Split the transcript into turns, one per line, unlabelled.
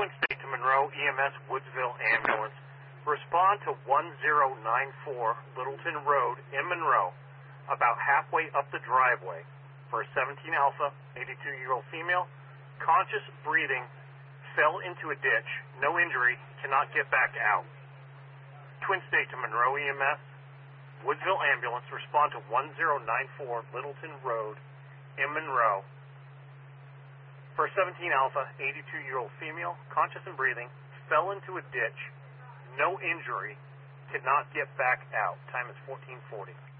Twin State to Monroe EMS Woodsville Ambulance. Respond to 1094 Littleton Road in Monroe, about halfway up the driveway, for a 17 Alpha, 82-year-old female, conscious, breathing, fell into a ditch, no injury, cannot get back out. Twin State to Monroe EMS, Woodsville Ambulance, respond to 1094 Littleton Road in Monroe for a 17 Alpha, 82-year-old female, conscious and breathing, fell into a ditch, no injury, cannot get back out. Time is 14:40.